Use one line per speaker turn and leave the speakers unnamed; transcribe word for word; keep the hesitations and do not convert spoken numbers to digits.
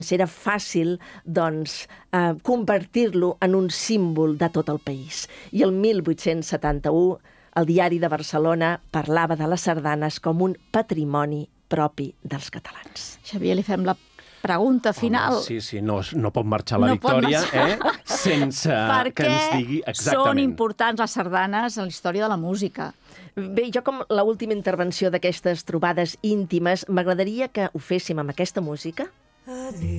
era fàcil doncs, eh, convertir-lo en un símbol de tot el país. I el mil vuit-cents setanta-u el Diari de Barcelona parlava de les sardanes com un patrimoni propi dels catalans.
Xavier, li fem la pregunta final.
Home, sí, sí, no, no pot marxar la
No
Victòria
pot marxar.
eh, sense que ens digui
Per què
exactament.
són importants les sardanes en la història de la música?
Bé, jo com l'última intervenció d'aquestes trobades íntimes, m'agradaria que ho féssim amb aquesta música. Adéu.